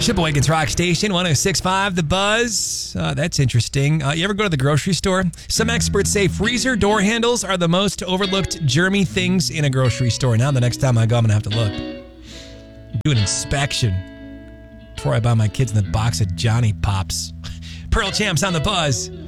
Sheboygan's Rock Station, 106.5 The Buzz. That's interesting. You ever go to the grocery store? Some experts say freezer door handles are the most overlooked germy things in a grocery store. Now the next time I go, I'm going to have to look. Do an inspection before I buy my kids in the box of Johnny Pops. Pearl Champs on The Buzz.